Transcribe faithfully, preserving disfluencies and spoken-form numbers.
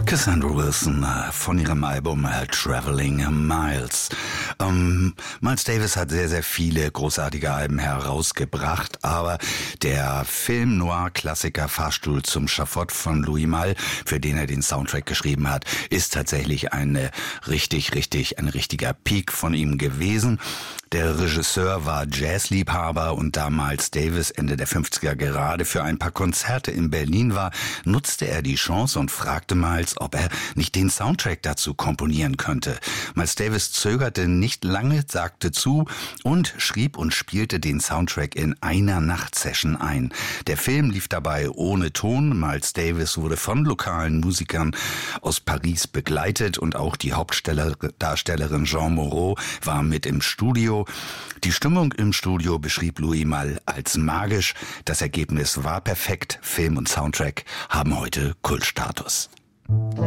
Cassandra Wilson äh, von ihrem Album äh, Traveling Miles. Ähm, Miles Davis hat sehr, sehr viele großartige Alben herausgebracht, aber der Film-Noir-Klassiker Fahrstuhl zum Schafott von Louis Malle, für den er den Soundtrack geschrieben hat, ist tatsächlich eine richtig, richtig, ein richtiger Peak von ihm gewesen. Der Regisseur war Jazzliebhaber und da Miles Davis Ende der fünfziger gerade für ein paar Konzerte in Berlin war, nutzte er die Chance und fragte Miles, ob er nicht den Soundtrack dazu komponieren könnte. Miles Davis zögerte nicht lange, sagte zu und schrieb und spielte den Soundtrack in einer Nachtsession ein. Der Film lief dabei ohne Ton. Miles Davis wurde von lokalen Musikern aus Paris begleitet und auch die Hauptdarstellerin Jean Moreau war mit im Studio. Die Stimmung im Studio beschrieb Louis Malle als magisch. Das Ergebnis war perfekt. Film und Soundtrack haben heute Kultstatus.